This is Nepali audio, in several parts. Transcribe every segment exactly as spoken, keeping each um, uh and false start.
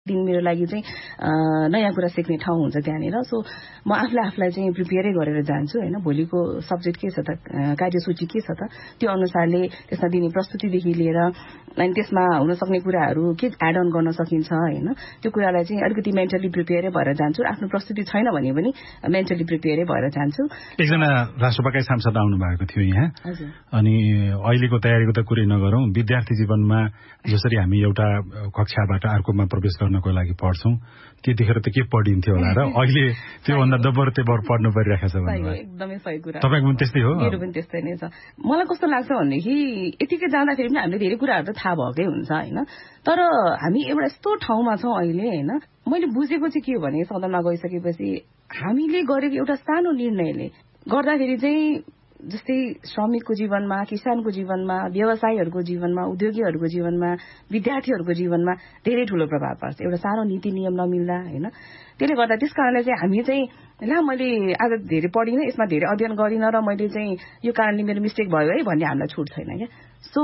दिन मेरो लागि चाहिँ नयाँ कुरा सिक्ने ठाउँ हुन्छ त्यहाँनिर। सो म आफूले आफूलाई चाहिँ प्रिपेयरै गरेर जान्छु होइन। भोलिको सब्जेक्ट के छ त, कार्यसूची के छ त, त्यो अनुसारले त्यसमा दिने प्रस्तुतिदेखि लिएर अनि त्यसमा हुन सक्ने कुराहरू के एड अन गर्न सकिन्छ होइन, त्यो कुरालाई चाहिँ अलिकति मेन्टली प्रिपेयरै भएर जान्छु। आफ्नो प्रस्तुति छैन भने पनि मेन्टली प्रिपेयरै भएर जान्छु। एकजना राष्ट्रपतिकै सांसद आउनु भएको थियो यहाँ, अनि अहिलेको तयारीको त कुरै नगरौँ, विद्यार्थी जीवनमा जसरी हामी एउटा कक्षाबाट अर्कोमा प्रवेश गर्नको लागि पढ्छौँ त्यतिखेर त के पढिन्थ्यो होला र अहिले त्योभन्दा डबल तेबर पढ्नु परिरहेको छ भन्नु। एकदमै सही कुरा। तपाईँको पनि त्यस्तै हो? मेरो पनि त्यस्तै नै छ। मलाई कस्तो लाग्छ भनेदेखि यतिकै जाँदाखेरि पनि हामीले धेरै कुराहरू त थाहा भएकै हुन्छ होइन, तर हामी एउटा यस्तो ठाउँमा छौँ अहिले होइन। मैले बुझेको चाहिँ के हो भने सदनमा गइसकेपछि हामीले गरेको एउटा सानो निर्णयले गर्दाखेरि चाहिँ जस्तै श्रमिकको जीवनमा, किसानको जीवनमा, व्यवसायीहरूको जीवनमा, उद्योगीहरूको जीवनमा, विद्यार्थीहरूको जीवनमा धेरै ठुलो प्रभाव पर्छ एउटा सानो नीति नियम नमिल्दा होइन। त्यसले गर्दा त्यस कारणले चाहिँ हामी चाहिँ ल मैले आज धेरै पढिनँ, यसमा धेरै अध्ययन गरिनँ र मैले चाहिँ यो कारणले मेरो मिस्टेक भयो है भन्ने हामीलाई छुट छैन क्या। So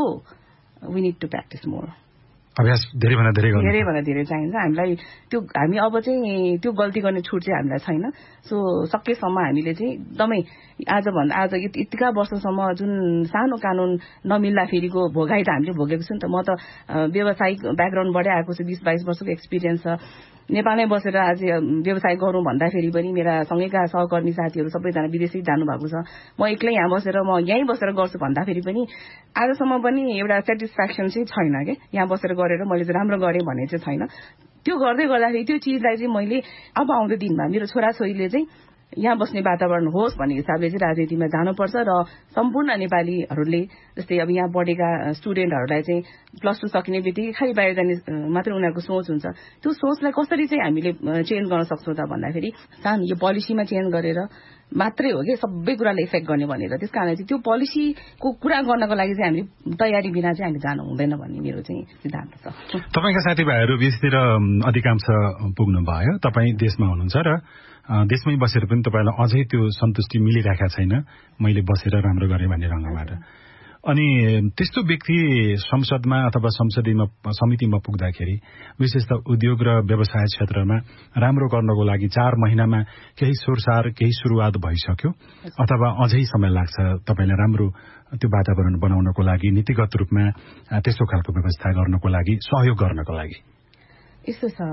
we need to practice more. अभ्यास धेरैभन्दा धेरै गर्नु धेरैभन्दा धेरै चाहिन्छ हामीलाई। त्यो हामी अब चाहिँ त्यो गल्ती गर्ने छुट चाहिँ हामीलाई छैन। सो सकेसम्म हामीले चाहिँ एकदमै आजभन्दा आज यतिका वर्षसम्म जुन सानो कानुन नमिल्दाखेरिको भोगाई त हामीले भोगेको छौँ नि त। म त व्यावसायिक ब्याकग्राउन्डबाटै आएको छु, बिस बाइस वर्षको एक्सपिरियन्स छ। नेपालमै बसेर आज व्यवसाय गरौँ भन्दाखेरि पनि मेरा सँगैका सहकर्मी साथीहरू सबैजना विदेशी जानुभएको छ। म एक्लै यहाँ बसेर म यहीँ बसेर गर्छु भन्दाखेरि पनि आजसम्म पनि एउटा सेटिस्फ्याक्सन चाहिँ छैन क्या। यहाँ बसेर गरेर मैले चाहिँ राम्रो गरेँ भन्ने चाहिँ छैन। त्यो गर्दै गर्दाखेरि त्यो चिजलाई चाहिँ मैले अब आउँदो दिनमा मेरो छोराछोरीले चाहिँ यहाँ बस्ने वातावरण होस् भन्ने हिसाबले चाहिँ राजनीतिमा जानुपर्छ र सम्पूर्ण नेपालीहरूले जस्तै अब यहाँ पढेका स्टुडेन्टहरूलाई चाहिँ प्लस टू सकिने बित्तिकै खालि बाहिर जाने मात्रै उनीहरूको सोच हुन्छ। त्यो सोचलाई कसरी चाहिँ हामीले चेन्ज गर्न सक्छौँ त भन्दाखेरि सानो यो पोलिसीमा चेन्ज गरेर मात्रै हो कि सबै कुरालाई इफेक्ट गर्ने भनेर। त्यस कारण चाहिँ त्यो पोलिसीको कुरा गर्नको लागि चाहिँ हामी तयारी बिना चाहिँ हामी जानु हुँदैन भन्ने मेरो चाहिँ सिद्धान्त छ। तपाईँका साथीभाइहरू विदेशतिर अधिकांश पुग्नु भयो, तपाईँ देशमा हुनुहुन्छ र देशमै बसेर पनि तपाईँलाई अझै त्यो सन्तुष्टि मिलिरहेका छैन मैले बसेर राम्रो गरेँ भन्ने रङ्गबाट। अनि त्यस्तो व्यक्ति संसदमा अथवा संसदीय समितिमा पुग्दाखेरि विशेष त उद्योग र व्यवसाय क्षेत्रमा राम्रो गर्नको लागि चार महिनामा केही सोरसार केही सुरुवात भइसक्यो अथवा अझै समय लाग्छ तपाईँले राम्रो त्यो वातावरण बनाउनको लागि, नीतिगत रूपमा त्यस्तो खालको व्यवस्था गर्नको लागि, सहयोग गर्नको लागि? यस्तो छ,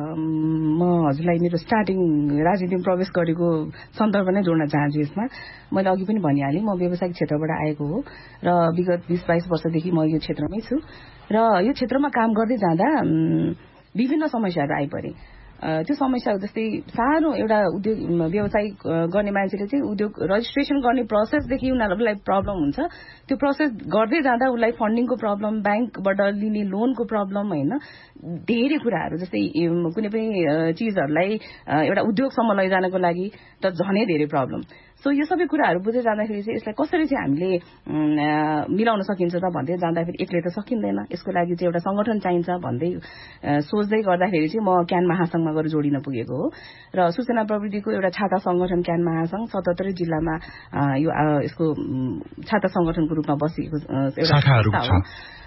म हजुरलाई मेरो स्टार्टिङ राजनीतिमा प्रवेश गरेको सन्दर्भ नै जोड्न चाहन्छु। यसमा मैले अघि पनि भनिहालेँ, म व्यावसायिक क्षेत्रबाट आएको हो र विगत बिस बाइस वर्षदेखि म यो क्षेत्रमै छु र यो क्षेत्रमा काम गर्दै जाँदा विभिन्न समस्याहरू आइपरे। त्यो समस्या जस्तै सानो एउटा उद्योग व्यवसाय गर्ने मान्छेले चाहिँ उद्योग रजिस्ट्रेसन गर्ने प्रोसेसदेखि उनीहरूलाई प्रब्लम हुन्छ। त्यो प्रोसेस गर्दै जाँदा उसलाई फन्डिङको प्रब्लम, ब्याङ्कबाट लिने लोनको प्रब्लम होइन, धेरै कुराहरू जस्तै कुनै पनि चिजहरूलाई एउटा उद्योगसम्म लैजानको लागि त झनै धेरै प्रब्लम। सो यो सबै कुराहरू बुझ्दै जाँदाखेरि चाहिँ यसलाई कसरी चाहिँ हामीले मिलाउन सकिन्छ त भन्दै जाँदाखेरि एक्लै त सकिँदैन, यसको लागि चाहिँ एउटा सङ्गठन चाहिन्छ भन्दै सोच्दै गर्दाखेरि चाहिँ म क्यान महासङ्घमा गएर जोडिन पुगेको हो र सूचना प्रविधिको एउटा छाता सङ्गठन क्यान महासङ्घ सतहत्तरै जिल्लामा यो यसको छाता सङ्गठनको रूपमा बसेको एउटा हो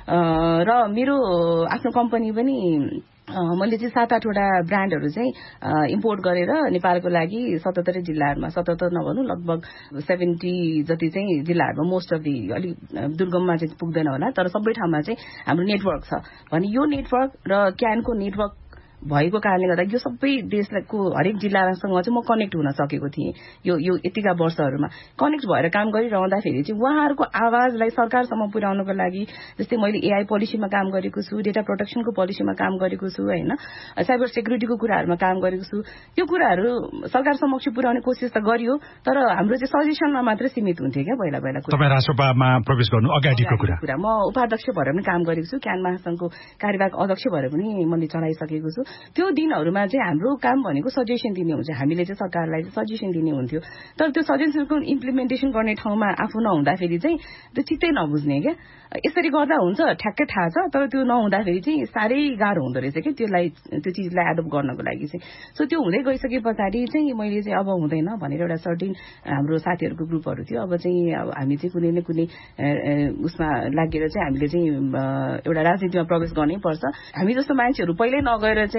र मेरो आफ्नो कम्पनी पनि मैले चाहिँ सात आठवटा ब्रान्डहरू चाहिँ इम्पोर्ट गरेर नेपालको लागि सतहत्तरै जिल्लाहरूमा, सतहत्तर नभनौँ लगभग सेभेन्टी जति चाहिँ जिल्लाहरूमा, मोस्ट अफ दि अलिक दुर्गममा चाहिँ पुग्दैन होला तर सबै ठाउँमा चाहिँ हाम्रो नेटवर्क छ भने यो नेटवर्क र क्यानको नेटवर्क भएको कारणले गर्दा यो सबै देशको हरेक जिल्लासँग चाहिँ म कनेक्ट हुन सकेको थिएँ यो यो यतिका वर्षहरूमा। कनेक्ट भएर काम गरिरहँदाखेरि चाहिँ उहाँहरूको आवाजलाई सरकारसम्म पुर्याउनको लागि जस्तै मैले एआई पोलिसीमा काम गरेको छु, डेटा प्रोटेक्सनको पोलिसीमा काम गरेको छु होइन, साइबर सेक्युरिटीको कुराहरूमा काम गरेको छु। यो कुराहरू सरकार समक्ष पुर्याउने कोसिस त गरियो तर हाम्रो चाहिँ सजेसनमा मात्रै सीमित हुन्थ्यो क्या पहिला पहिला। तपाईँ राष्ट्रसभामा प्रवेश गर्नु अगाडिको कुरा? म उपाध्यक्ष भएर पनि काम गरेको छु, क्यान महासङ्घको कार्यवाहक अध्यक्ष भएर पनि मैले चलाइसकेको छु। त्यो दिनहरूमा चाहिँ हाम्रो काम भनेको सजेसन दिने हुन्छ, हामीले चाहिँ सरकारलाई सजेसन दिने हुन्थ्यो तर त्यो सजेसनको इम्प्लिमेन्टेसन गर्ने ठाउँमा आफू नहुँदाखेरि चाहिँ त्यो चित्तै नबुझ्ने क्या। यसरी गर्दा हुन्छ ठ्याक्कै थाहा छ तर त्यो नहुँदाखेरि चाहिँ साह्रै गाह्रो हुँदो रहेछ कि त्यसलाई त्यो चिजलाई एडप्ट गर्नको लागि चाहिँ। सो त्यो हुँदै गइसके पछाडि चाहिँ मैले चाहिँ अब हुँदैन भनेर एउटा सर्टिन हाम्रो साथीहरूको ग्रुपहरू थियो, अब चाहिँ अब हामी चाहिँ कुनै न कुनै उसमा लागेर चाहिँ हामीले चाहिँ एउटा राजनीतिमा प्रवेश गर्नै पर्छ। हामी जस्तो मान्छेहरू पहिल्यै नगएर चाहिँ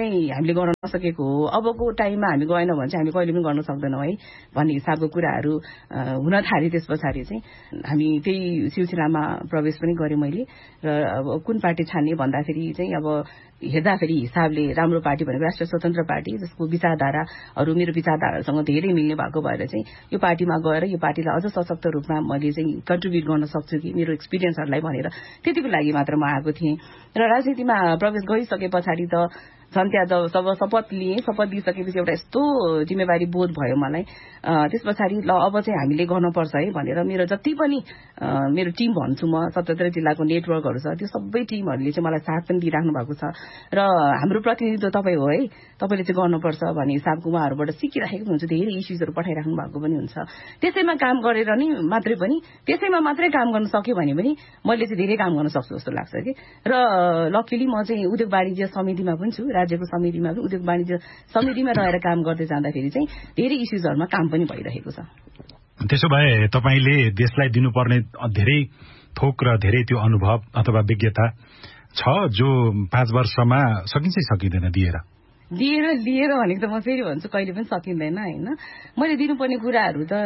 चाहिँ हामीले गर्न नसकेको हो, अबको टाइममा हामी गएन भने चाहिँ हामी कहिले पनि गर्न सक्दैनौँ है भन्ने हिसाबको कुराहरू हुन थाले। त्यस पछाडि चाहिँ हामी त्यही सिलसिलामा प्रवेश पनि गरेँ मैले। र अब कुन पार्टी छान्ने भन्दाखेरि चाहिँ अब हेर्दाखेरि हिसाबले राम्रो पार्टी भनेको राष्ट्रिय स्वतन्त्र पार्टी, जसको विचारधाराहरू मेरो विचारधारासँग धेरै मिल्ने भएको भएर चाहिँ यो पार्टीमा गएर यो पार्टीलाई अझ सशक्त रूपमा मैले चाहिँ कन्ट्रिब्युट गर्न सक्छु कि मेरो एक्सपिरियन्सहरूलाई भनेर त्यतिको लागि मात्र म आएको थिएँ। र राजनीतिमा प्रवेश गरिसके पछाडि त झन् त्यहाँ जब सब शपथ लिएँ, शपथ लिइसकेपछि एउटा यस्तो जिम्मेवारी बोध भयो मलाई। त्यस पछाडि ल अब चाहिँ हामीले गर्नुपर्छ है भनेर मेरो जति पनि मेरो टिम भन्छु म, सतहत्तर जिल्लाको नेटवर्कहरू छ, त्यो सबै टिमहरूले चाहिँ मलाई साथ पनि दिइराख्नु भएको छ। र हाम्रो प्रतिनिधित्व तपाईँ हो है, तपाईँले चाहिँ गर्नुपर्छ भन्ने हिसाबको उहाँहरूबाट सिकिराखेको हुन्छ, धेरै इस्युजहरू पठाइराख्नु भएको पनि हुन्छ। त्यसैमा काम गरेर नि मात्रै पनि त्यसैमा मात्रै काम गर्न सक्यो भने पनि मैले चाहिँ धेरै काम गर्न सक्छु जस्तो लाग्छ कि। र लकिली म चाहिँ उद्योग वाणिज्य समितिमा पनि छु, राज्यको समितिमा पनि उद्योग वाणिज्य समितिमा रहेर काम गर्दै जाँदाखेरि चाहिँ धेरै इस्युजहरूमा काम पनि भइरहेको छ। त्यसो भए तपाईँले देशलाई दिनुपर्ने धेरै थोक र धेरै त्यो अनुभव अथवा विज्ञता छ जो पाँच वर्षमा सकिन्छ सकिँदैन दिएर दिएर लिएर भनेको त म फेरि भन्छु कहिले पनि सकिँदैन होइन। मैले दिनुपर्ने कुराहरू त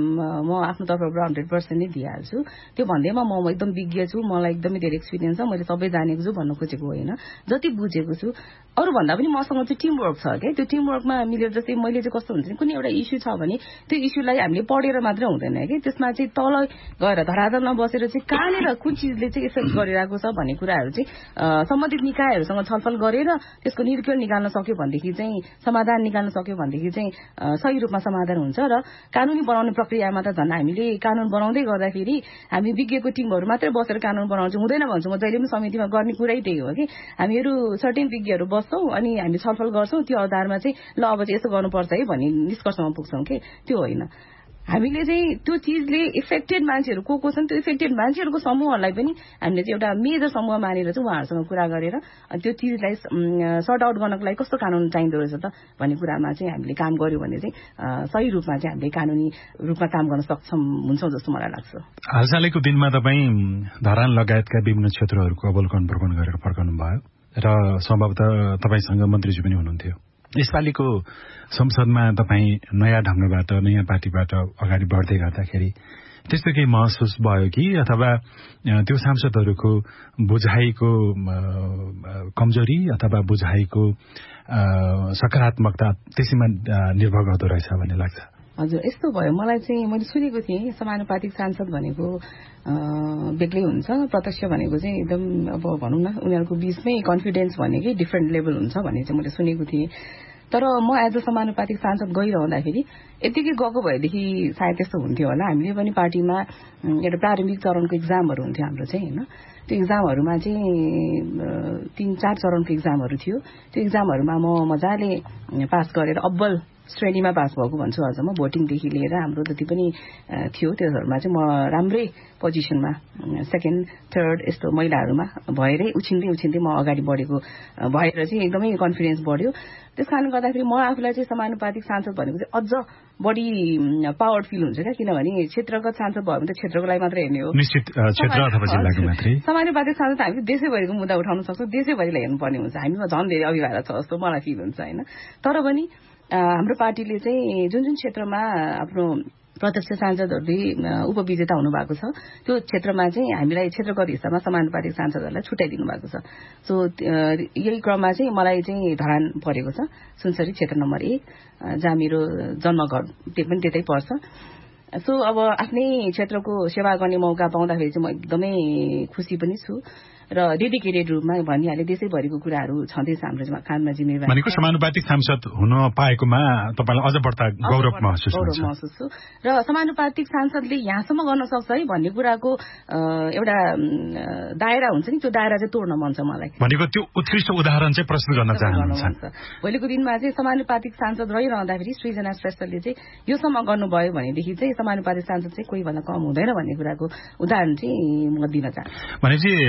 म आफ्नो तर्फबाट हन्ड्रेड पर्सेन्ट नै दिइहाल्छु। त्यो भन्दैमा म एकदम विज्ञ छु, मलाई एकदमै धेरै एक्सपिरियन्स छ, मैले सबै जानेको छु भन्नु खोजेको होइन, जति बुझेको छु। अरूभन्दा पनि मसँग चाहिँ टिमवर्क छ क्या। त्यो टिमवर्कमा मिलेर जस्तै मैले चाहिँ कस्तो हुन्छ कुनै एउटा इस्यु छ भने त्यो इस्युलाई हामीले पढेर मात्रै हुँदैन कि, त्यसमा चाहिँ तल गएर धरातलमा बसेर चाहिँ कहाँनिर कुन चिजले चाहिँ इफेक्ट गरिरहेको छ भन्ने कुराहरू चाहिँ सम्बन्धित निकायहरूसँग छलफल गरेर त्यसको निर्क्युल निकाल्न सक्यो भनेदेखि चाहिँ समाधान निकाल्न सक्यो भनेदेखि चाहिँ सही रूपमा समाधान हुन्छ। र कानुनी बनाउने प्रक्रियामा त झन् हामीले कानुन बनाउँदै गर्दाखेरि हामी विज्ञको टिमहरू मात्रै बसेर कानुन बनाउनु चाहिँ हुँदैन भन्छु म, जहिले पनि समितिमा गर्ने कुरै त्यही हो कि। हामीहरू सर्टेन विज्ञहरू बस्छौँ अनि हामी छलफल गर्छौँ, त्यो आधारमा चाहिँ ल अब चाहिँ यसो गर्नुपर्छ है भन्ने निष्कर्षमा पुग्छौँ कि, त्यो होइन। हामीले चाहिँ त्यो चिजले इफेक्टेड मान्छेहरू को को छन् त्यो इफेक्टेड मान्छेहरूको समूहहरूलाई पनि हामीले चाहिँ एउटा मेजर समूह मानेर चाहिँ उहाँहरूसँग कुरा गरेर त्यो चिजलाई सर्ट आउट गर्नको लागि कस्तो कानुन चाहिँदो रहेछ त भन्ने कुरामा चाहिँ हामीले काम गर्यो भने चाहिँ सही रूपमा चाहिँ हामीले कानुनी रूपमा काम गर्न सक्षम हुन्छौँ जस्तो मलाई लाग्छ। हालसालैको दिनमा तपाईँ धरान लगायतका विभिन्न क्षेत्रहरूको अवलोकन भ्रमण गरेर फर्कनु भयो र सम्भवतः तपाईँसँग मन्त्रीजी पनि हुनुहुन्थ्यो। यसपालिको संसदमा तपाईँ नयाँ ढङ्गबाट नयाँ पार्टीबाट अगाडि बढ्दै गर्दाखेरि त्यस्तो केही महसुस भयो कि अथवा त्यो सांसदहरूको बुझाइको कमजोरी अथवा बुझाइको सकारात्मकता त्यसैमा निर्भर गर्दो रहेछ भन्ने लाग्छ? हजुर, यस्तो भयो। मलाई चाहिँ मैले सुनेको थिएँ समानुपातिक सांसद भनेको बेग्लै हुन्छ, प्रत्यक्ष भनेको चाहिँ एकदम अब भनौँ न उनीहरूको बिचमै कन्फिडेन्स भनेकै डिफ्रेन्ट लेभल हुन्छ भन्ने चाहिँ मैले सुनेको थिएँ। तर म एज अ समानुपातिक सांसद गइरहँदाखेरि यतिकै गएको भएदेखि सायद त्यस्तो हुन्थ्यो होला। हामीले पनि पार्टीमा एउटा प्रारम्भिक चरणको इक्जामहरू हुन्थ्यो हाम्रो चाहिँ होइन। त्यो इक्जामहरूमा चाहिँ तीन चार चरणको इक्जामहरू थियो। त्यो इक्जामहरूमा म मजाले पास गरेर अब्बल श्रेणीमा पास भएको भन्छु अझ म, भोटिङदेखि लिएर हाम्रो जति पनि थियो त्योहरूमा चाहिँ म राम्रै पोजिसनमा सेकेन्ड थर्ड यस्तो महिलाहरूमा भएरै उछिन्दै उछिन्दै म अगाडि बढेको भएर चाहिँ एकदमै कन्फिडेन्स बढ्यो। त्यस कारणले गर्दाखेरि म आफूलाई चाहिँ समानुपातिक सांसद भनेको चाहिँ अझ बढी पावर फिल हुन्छ क्या, किनभने क्षेत्रगत सांसद भयो भने त क्षेत्रको लागि मात्रै हेर्ने हो, निश्चित क्षेत्र अथवा जिल्लाको मात्रै। समानुपातिक सांसद हामीले देशैभरिको मुद्दा उठाउन सक्छौँ, देशैभरिलाई हेर्नुपर्ने हुन्छ, हामीमा झन् धेरै अभिभावक छ जस्तो मलाई फिल हुन्छ होइन। तर पनि हाम्रो पार्टीले चाहिँ जुन जुन क्षेत्रमा आफ्नो प्रत्यक्ष सांसदहरूले उपविजेता हुनुभएको छ त्यो क्षेत्रमा चाहिँ हामीलाई क्षेत्रगत हिस्सामा समानुपातिक सांसदहरूलाई छुट्याइदिनु भएको छ। सो यही क्रममा चाहिँ मलाई चाहिँ धरान परेको छ, सुनसरी क्षेत्र नम्बर एक, जहाँ मेरो जन्मघर त्यो पनि त्यतै पर्छ। सो अब आफ्नै क्षेत्रको सेवा गर्ने मौका पाउँदाखेरि चाहिँ म एकदमै खुसी पनि छु र डेडिकेटेड रूपमा भनिहाले देशैभरिको कुराहरू छँदैछ हाम्रो काममा जिम्मेवारी। भनेको समानुपातिक सांसद हुन पाएकोमा तपाईँलाई अझ बढ्ता गौरव महसुस गौरव महसुस छु र समानुपातिक सांसदले यहाँसम्म गर्न सक्छ है भन्ने कुराको एउटा दायरा हुन्छ नि, त्यो दायरा चाहिँ तोड्न मन छ मलाई। भनेको त्यो उत्कृष्ट उदाहरण चाहिँ प्रस्तुत गर्न चाहनुहुन्छ। भोलिको दिनमा चाहिँ समानुपातिक सांसद रहिरहँदाखेरि सृजना श्रेष्ठले चाहिँ योसम्म गर्नुभयो भनेदेखि चाहिँ समानुपातिक सांसद चाहिँ कोही भन्दा कम हुँदैन भन्ने कुराको उदाहरण चाहिँ म दिन चाहन्छु। भनेपछि अहिले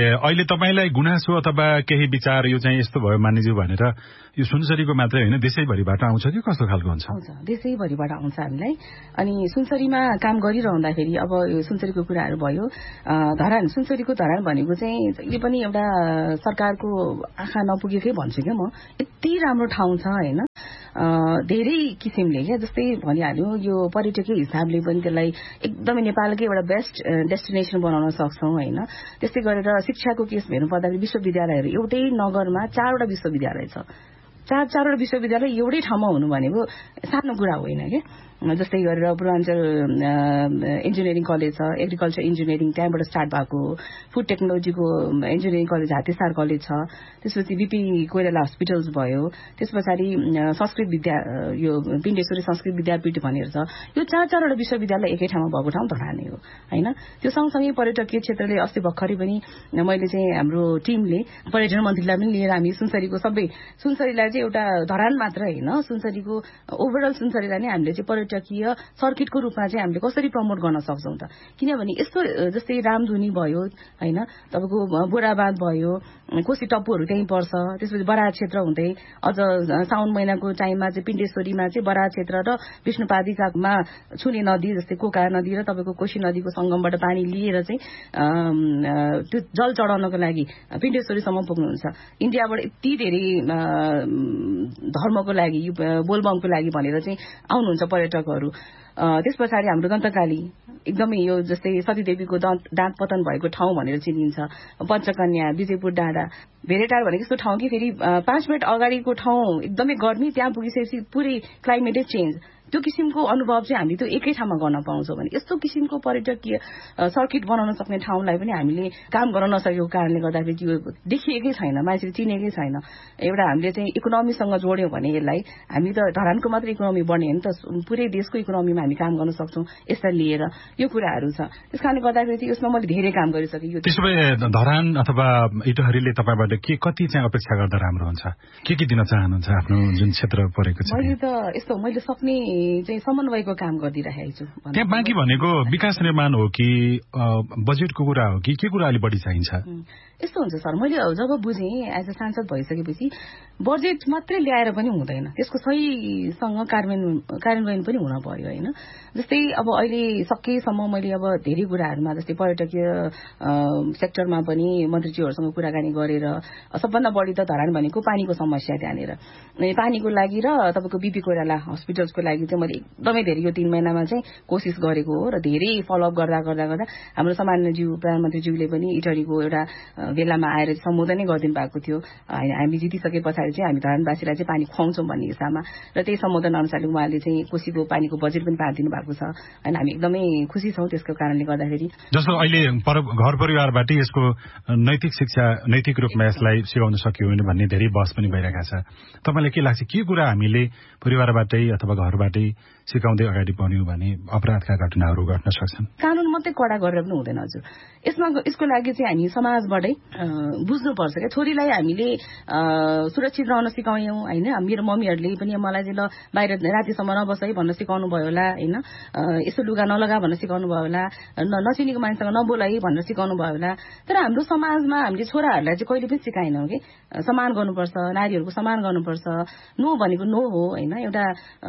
तपाईँलाई गुनासो अथवा केही विचार यो चाहिँ यस्तो भयो मानिज्यू भनेर यो सुनसरीको मात्रै होइन देशैभरिबाट आउँछ कि कस्तो खालको हुन्छ? आउँछ, देशैभरिबाट आउँछ हामीलाई। अनि सुनसरीमा काम गरिरहँदाखेरि अब यो सुनसरीको कुराहरू भयो, धरान सुनसरीको धरान भनेको चाहिँ यो पनि एउटा सरकारको आँखा नपुगेकै भन्छु क्या म। यति राम्रो ठाउँ छ होइन, धेरै किसिमले क्या, जस्तै भनिहाल्यो यो पर्यटकीय हिसाबले पनि त्यसलाई एकदमै नेपालकै एउटा बेस्ट डेस्टिनेसन बनाउन सक्छौँ होइन। त्यस्तै गरेर शिक्षाको केस हेर्नु पर्दाखेरि विश्वविद्यालयहरू एउटै नगरमा चारवटा विश्वविद्यालय छ। चार चारवटा विश्वविद्यालय एउटै ठाउँमा हुनु भनेको सानो कुरा होइन क्या। जस्तै गरेर पूर्वाञ्चल इन्जिनियरिङ कलेज छ, एग्रिकल्चर इन्जिनियरिङ त्यहाँबाट स्टार्ट भएको हो। फुड टेक्नोलोजीको इन्जिनियरिङ कलेज हातेसार कलेज छ। त्यसपछि बिपी कोइराला हस्पिटल्स भयो। त्यस पछाडि संस्कृत विद्या यो पिण्डेश्वरी संस्कृत विद्यापीठ भनेर छ। यो चार चारवटा विश्वविद्यालय एकै ठाउँमा भएको ठाउँ धरान हो होइन। त्यो सँगसँगै पर्यटकीय क्षेत्रले अस्ति भर्खरै पनि मैले चाहिँ हाम्रो टिमले पर्यटन मन्त्रीलाई पनि लिएर हामी सुनसरीको सबै सुनसरीलाई चाहिँ एउटा धरान मात्र होइन, सुनसरीको ओभरअल सुनसरीलाई नै हामीले चाहिँ पर्यटकीय सर्किटको रूपमा चाहिँ हामीले कसरी प्रमोट गर्न सक्छौँ त। किनभने यस्तो जस्तै रामधुनी भयो होइन, तपाईँको बोराबाँध भयो, कोशी टप्पूहरू त्यहीँ पर्छ। त्यसपछि बराह क्षेत्र हुँदै अझ साउन महिनाको टाइममा चाहिँ पिण्डेश्वरीमा चाहिँ बराह क्षेत्र र विष्णुपादिकामा छुने नदी जस्तै कोका नदी र तपाईँको कोशी नदीको सङ्गमबाट पानी लिएर चाहिँ त्यो जल चढाउनको लागि पिण्डेश्वरीसम्म पुग्नुहुन्छ। इन्डियाबाट यति धेरै धर्मको लागि बोलबमको लागि भनेर चाहिँ आउनुहुन्छ पर्यटकहरू। त्यस पछाडि हाम्रो दन्तकाली एकदमै यो जस्तै सतीदेवीको दाँत दाँत पतन भएको ठाउँ भनेर चिनिन्छ। पञ्चकन्या, विजयपुर डाँडा, भेरेटार भनेको यस्तो ठाउँ कि फेरि पाँच मिनट अगाडिको ठाउँ एकदमै गर्मी, त्यहाँ पुगिसकेपछि पुरै क्लाइमेटै चेन्ज। त्यो किसिमको अनुभव चाहिँ हामीले त्यो एकै ठाउँमा गर्न पाउँछौँ भने यस्तो किसिमको पर्यटकीय सर्किट बनाउन सक्ने ठाउँलाई पनि हामीले काम गर्न नसकेको कारणले गर्दाखेरि त्यो देखिएकै छैन, मान्छेले चिनेकै छैन। एउटा हामीले चाहिँ इकोनोमीसँग जोड्यौँ भने यसलाई हामी त धरानको मात्रै इकोनोमी बढ्ने होइन त, पुरै देशको इकोनोमीमा हामी काम गर्न सक्छौँ यसलाई लिएर। यो कुराहरू छ, त्यस कारणले गर्दाखेरि चाहिँ यसमा मैले धेरै काम गरिसकेँ। त्यसो भए धरान अथवा इटहरीले तपाईँबाट के कति चाहिँ अपेक्षा गर्दा राम्रो हुन्छ, के के दिन चाहनुहुन्छ आफ्नो जुन क्षेत्र परेको छ? मैले त यस्तो मैले सक्ने चाहिँ समन्वयको काम गरिरहेको छु। त्यहाँ बाँकी भनेको विकास निर्माण हो कि बजेटको कुरा हो कि के कुरा अलि बढी चाहिन्छ? यस्तो हुन्छ सर, मैले जब बुझेँ एज अ सांसद भइसकेपछि बजेट मात्रै ल्याएर पनि हुँदैन, त्यसको सहीसँग कार्यान्वयन कार्यान्वयन पनि हुन पर्यो होइन। जस्तै अब अहिले सकेसम्म मैले अब धेरै कुराहरूमा जस्तै पर्यटकीय सेक्टरमा पनि मन्त्रीज्यूहरूसँग कुराकानी गरेर सबभन्दा बढी त धरान भनेको पानीको समस्या त्यहाँनिर, पानीको लागि र तपाईँको बिपी कोइराला हस्पिटल्सको लागि चाहिँ मैले एकदमै धेरै यो तीन महिनामा चाहिँ कोसिस गरेको हो र धेरै फलोअप गर्दा गर्दा गर्दा हाम्रो सामान्यज्यू प्रधानमन्त्रीज्यूले पनि इटहरीको एउटा बेलामा आएर सम्बोधनै गरिदिनु भएको थियो। हामी जितिसके पछाडि चाहिँ हामी धरानवासीलाई चाहिँ पानी खुवाउँछौँ भन्ने हिसाबमा, र त्यही सम्बोधन अनुसारले उहाँले चाहिँ कोशीको पानीको बजेट पनि पारिदिनु भएको छ होइन। हामी एकदमै खुसी छौँ त्यसको कारणले गर्दाखेरि। जस्तो अहिले घर परिवारबाटै यसको नैतिक शिक्षा नैतिक रूपमा यसलाई सिकाउन सकियो भने भन्ने धेरै बहस पनि भइरहेको छ। तपाईँलाई के लाग्छ, के कुरा हामीले परिवारबाटै अथवा घरबाटै सिकाउँदै अगाडि बढ्यौँ भने अपराधका घटनाहरू घट्न सक्छन्? कानुन मात्रै कडा गरेर पनि हुँदैन हजुर, यसमा यसको लागि चाहिँ हामी समाजबाटै बुझ्नुपर्छ क्या। छोरीलाई हामीले सुरक्षित रहन सिकायौँ होइन, मेरो मम्मीहरूले पनि मलाई चाहिँ ल बाहिर रातिसम्म नबस है भन्न सिकाउनु भयो होला होइन, यसो लुगा नलगा भन्न सिकाउनु भयो होला, नचिनेको मान्छेसँग नबोल है भन्न सिकाउनु भयो होला। तर हाम्रो समाजमा हामीले छोराहरूलाई चाहिँ कहिले पनि सिकाएनौँ कि सम्मान गर्नुपर्छ, नारीहरूको सम्मान गर्नुपर्छ, नो भनेको नो हो होइन। एउटा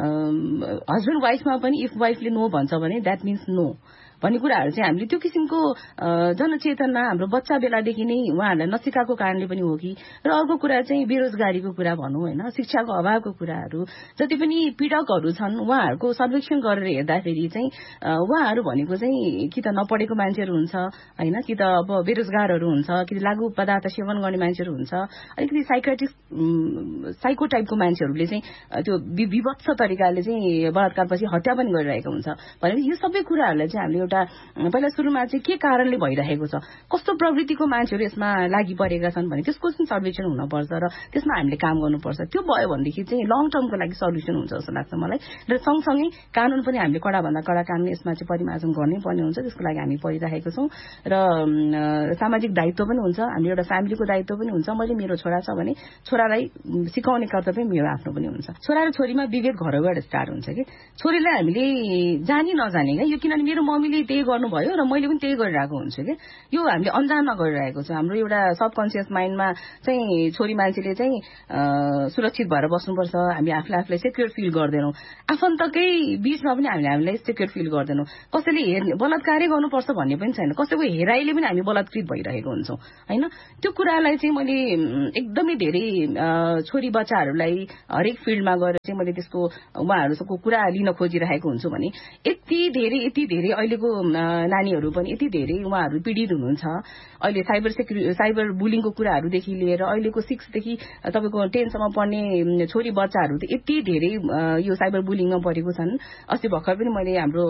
हस्बेन्ड वाइफमा पनि इफ वाइफले नो भन्छ भने द्याट मिन्स नो भन्ने कुराहरू चाहिँ हामीले त्यो किसिमको जनचेतना हाम्रो बच्चा बेलादेखि नै उहाँहरूलाई नसिकाएको कारणले पनि हो कि। र अर्को कुरा चाहिँ बेरोजगारीको कुरा भनौँ होइन, शिक्षाको अभावको कुराहरू, जति पनि पीडकहरू छन् उहाँहरूको सर्वेक्षण गरेर हेर्दाखेरि चाहिँ उहाँहरू भनेको चाहिँ कि त नपढेको मान्छेहरू हुन्छ होइन, कि त अब बेरोजगारहरू हुन्छ, कि त लागु पदार्थ सेवन गर्ने मान्छेहरू हुन्छ, अलिकति साइकाट्रिस्ट साइको टाइपको मान्छेहरूले चाहिँ त्यो विभत्स तरिकाले चाहिँ बलात्कारपछि हत्या पनि गरिरहेको हुन्छ। भनेपछि यो सबै कुराहरूलाई चाहिँ हामीले एउटा पहिला सुरुमा चाहिँ के कारणले भइरहेको छ, कस्तो प्रवृत्तिको मान्छेहरू यसमा लागि परेका छन् भने त्यसको चाहिँ सर्वेक्षण हुनुपर्छ र त्यसमा हामीले काम गर्नुपर्छ। त्यो भयो भनेदेखि चाहिँ लङ टर्मको लागि सल्युसन हुन्छ जस्तो लाग्छ मलाई। र सँगसँगै कानुन पनि हामीले कडाभन्दा कडा कानुन यसमा चाहिँ परिमार्जन गर्नै पर्ने हुन्छ, त्यसको लागि हामी परिरहेको छौँ। र सामाजिक दायित्व पनि हुन्छ, हाम्रो एउटा फ्यामिलीको दायित्व पनि हुन्छ। मैले मेरो छोरा छ भने छोरालाई सिकाउने कर्तव्य मेरो आफ्नो पनि हुन्छ। छोरा र छोरीमा विभेद घरबाट स्टार्ट हुन्छ कि, छोरीलाई हामीले जानी नजाने क्या यो, किनभने मेरो मम्मीले त्यही गर्नुभयो र मैले पनि त्यही गरिरहेको हुन्छु क्या, यो हामीले अन्जानमा गरिरहेको छ। हाम्रो एउटा सबकन्सियस माइन्डमा चाहिँ छोरी मान्छेले चाहिँ सुरक्षित भएर बस्नुपर्छ, हामी आफूलाई आफूलाई सेक्योर फिल गर्दैनौँ, आफन्तकै बीचमा पनि हामीले हामीलाई सेक्योर फिल गर्दैनौँ, कसैले हेर्ने बलात्कारै गर्नुपर्छ भन्ने पनि छैन, कसैको हेराइले पनि हामी बलात्कृत भइरहेको हुन्छौँ होइन। त्यो कुरालाई चाहिँ मैले एकदमै धेरै छोरी बच्चाहरूलाई हरेक फिल्डमा गएर चाहिँ मैले त्यसको उहाँहरूको कुरा लिन खोजिरहेको हुन्छु भने यति धेरै यति धेरै अहिलेको नानीहरू पनि यति धेरै उहाँहरू पीडित हुनुहुन्छ। अहिले साइबर सेक्युरिटी साइबर बुलिङको कुराहरूदेखि लिएर अहिलेको सिक्सदेखि तपाईँको टेनसम्म पढ्ने छोरी बच्चाहरू त यति धेरै यो साइबर बुलिङमा परेको छन्। अस्ति भर्खर पनि मैले हाम्रो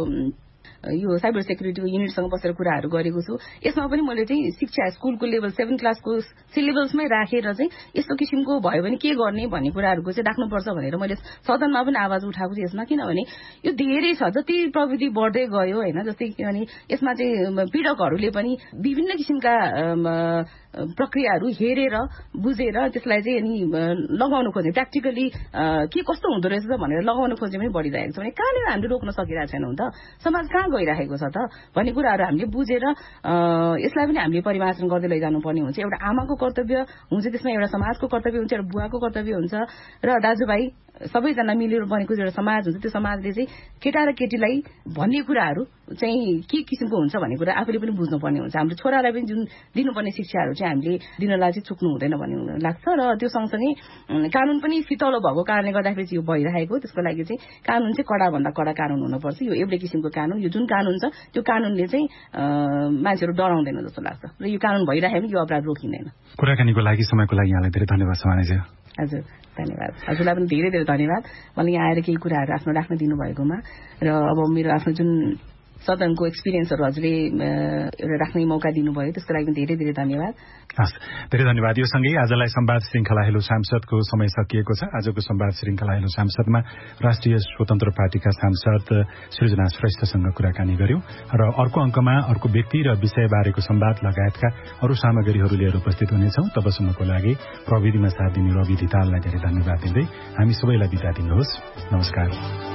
यो साइबर सेक्युरिटीको युनिटसँग बसेर कुराहरू गरेको छु। यसमा पनि मैले चाहिँ शिक्षा स्कुलको लेभल सेभेन क्लासको सिलेबसमै राखेर चाहिँ यस्तो किसिमको भयो भने के गर्ने भन्ने कुराहरूको चाहिँ राख्नुपर्छ भनेर मैले सदनमा पनि आवाज उठाएको छु यसमा। किनभने यो धेरै छ, जति प्रविधि बढ्दै गयो होइन, जस्तै किनभने यसमा चाहिँ पीडकहरूले पनि विभिन्न किसिमका प्रक्रियाहरू हेरेर बुझेर त्यसलाई चाहिँ अनि लगाउनु खोज्ने, प्र्याक्टिकली के कस्तो हुँदो रहेछ भनेर लगाउनु खोज्ने पनि बढिरहेको छ भने कहाँनिर हामीले रोक्न सकिरहेको छैनौँ त, समाज कहाँ गइरहेको छ त भन्ने कुराहरू हामीले बुझेर यसलाई पनि हामीले परिमार्जन गर्दै लैजानु पर्ने हुन्छ। एउटा आमाको कर्तव्य हुन्छ, त्यसमा एउटा समाजको कर्तव्य हुन्छ, एउटा बुवाको कर्तव्य हुन्छ र दाजुभाइ सबैजना मिलेर बनेको एउटा समाज हुन्छ। त्यो समाजले चाहिँ केटा र केटीलाई भन्ने कुराहरू चाहिँ के किसिमको हुन्छ भन्ने कुरा आफूले पनि बुझ्नुपर्ने हुन्छ। हाम्रो छोरालाई पनि जुन दिनुपर्ने शिक्षाहरू चाहिँ हामीले दिनलाई चाहिँ चुक्नु हुँदैन भन्ने लाग्छ। र त्यो सँगसँगै कानुन पनि फितलो भएको कारणले गर्दाखेरि चाहिँ यो भइरहेको, त्यसको लागि चाहिँ कानुन चाहिँ कडाभन्दा कडा कानुन हुनुपर्छ। यो एउटै किसिमको कानुन, यो जुन कानुन छ त्यो कानुनले चाहिँ मान्छेहरू डराउँदैन जस्तो लाग्छ र यो कानुन भइरहेको यो अपराध रोकिँदैन। कुराकानीको लागि समयको लागि यहाँलाई धेरै धन्यवाद छ मानिज्यू। हजुर धन्यवाद, हजुरलाई पनि धेरै धेरै धन्यवाद मलाई यहाँ आएर केही कुराहरू आफ्नो राख्न दिनुभएकोमा। र अब मेरो आफ्नो जुन सदनको एक्सपिरियन्सहरू हजुरले एउटा राख्ने मौका दिनुभयो त्यसको लागि धेरै धेरै धन्यवाद। हस्, धेरै धन्यवाद। यो सँगै आजलाई संवाद श्रृङ्खला हेलो सांसदको समय सकिएको छ। आजको संवाद श्रृङ्खला हेलो सांसदमा राष्ट्रिय स्वतन्त्र पार्टीका सांसद सृजना श्रेष्ठसँग कुराकानी गर्यौं र अर्को अङ्कमा अर्को व्यक्ति र विषयबारेको संवाद लगायतका अरू सामग्रीहरू लिएर उपस्थित हुनेछौं। तबसम्मको लागि प्रविधिमा साथ दिने रवि धिताललाई धेरै धन्यवाद दिँदै हामी सबैलाई बिदा दिनुहोस्। नमस्कार।